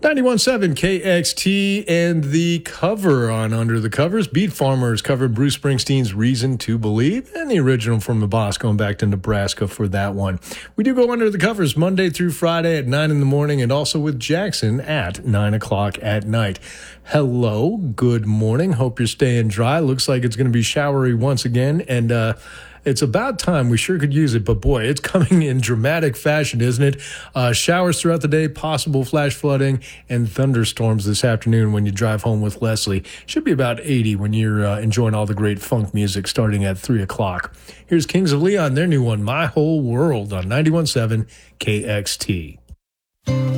91.7 KXT and the cover on Under the Covers. Beat Farmers covered Bruce Springsteen's Reason to Believe, and the original from the Boss going back to Nebraska for that one. We do go Under the Covers Monday through Friday at 9 in the morning and also with Jackson at 9 o'clock at night. Hello, good morning. Hope you're staying dry. Looks like it's going to be showery once again, and it's about time. We sure could use it, but boy, it's coming in dramatic fashion, isn't it? Showers throughout the day, possible flash flooding, and thunderstorms this afternoon when you drive home with Leslie. Should be about 80 when you're enjoying all the great funk music starting at 3 o'clock. Here's Kings of Leon, their new one, My Whole World, on 91.7 KXT.